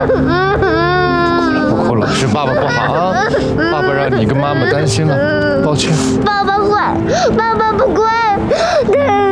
不哭了，是爸爸不好啊，爸爸让你跟妈妈担心了，抱歉。 爸爸坏，爸爸不乖。